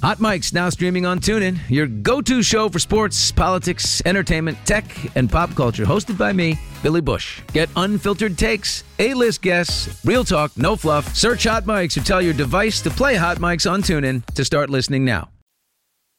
Hot Mic's now streaming on TuneIn, your go-to show for sports, politics, entertainment, tech, and pop culture. Hosted by me, Billy Bush. Get unfiltered takes, A-list guests, real talk, no fluff. Search Hot Mics or tell your device to play Hot Mics on TuneIn to start listening now.